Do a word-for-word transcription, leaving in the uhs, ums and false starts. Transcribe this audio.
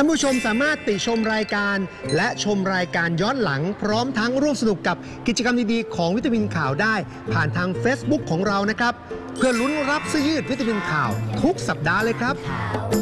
านผู้ชมสามารถติชมรายการและชมรายการย้อนหลังพร้อมทั้งร่วมสนุกกับกิจกรรมดีๆของวิตามินข่าวได้ผ่านทาง เฟซบุ๊ก ของเรานะครับเพื่อลุ้นรับเสื้อยืดวิตามินข่าวทุกสัปดาห์เลยครับ